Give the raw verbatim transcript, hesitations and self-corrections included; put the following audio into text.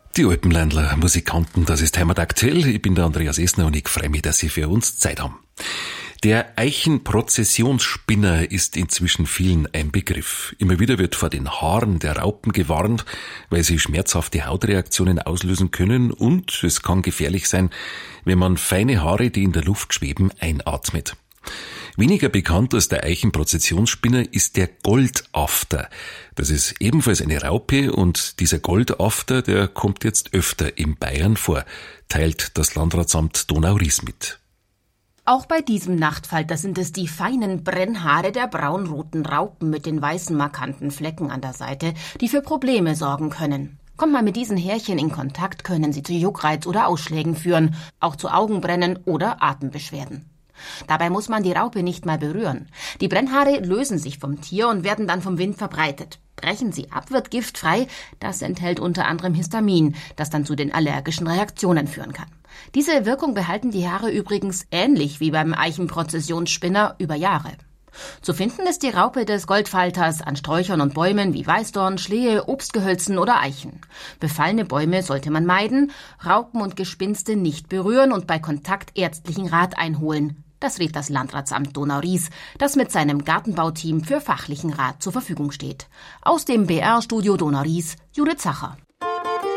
Die Alpenländler Musikanten, das ist Heimat aktuell. Ich bin der Andreas Esner und ich freue mich, dass Sie für uns Zeit haben. Der Eichenprozessionsspinner ist inzwischen vielen ein Begriff. Immer wieder wird vor den Haaren der Raupen gewarnt, weil sie schmerzhafte Hautreaktionen auslösen können und es kann gefährlich sein, wenn man feine Haare, die in der Luft schweben, einatmet. Weniger bekannt als der Eichenprozessionsspinner ist der Goldafter. Das ist ebenfalls eine Raupe und dieser Goldafter, der kommt jetzt öfter in Bayern vor, teilt das Landratsamt Donau-Ries mit. Auch bei diesem Nachtfalter sind es die feinen Brennhaare der braunroten Raupen mit den weißen markanten Flecken an der Seite, die für Probleme sorgen können. Kommt man mit diesen Härchen in Kontakt, können sie zu Juckreiz oder Ausschlägen führen, auch zu Augenbrennen oder Atembeschwerden. Dabei muss man die Raupe nicht mal berühren. Die Brennhaare lösen sich vom Tier und werden dann vom Wind verbreitet. Brechen sie ab, wird giftfrei. Das enthält unter anderem Histamin, das dann zu den allergischen Reaktionen führen kann. Diese Wirkung behalten die Haare übrigens ähnlich wie beim Eichenprozessionsspinner über Jahre. Zu finden ist die Raupe des Goldfalters an Sträuchern und Bäumen wie Weißdorn, Schlehe, Obstgehölzen oder Eichen. Befallene Bäume sollte man meiden, Raupen und Gespinste nicht berühren und bei Kontakt ärztlichen Rat einholen. Das rät das Landratsamt Donau-Ries, das mit seinem Gartenbauteam für fachlichen Rat zur Verfügung steht. Aus dem B R-Studio Donau-Ries, Judith Zacher.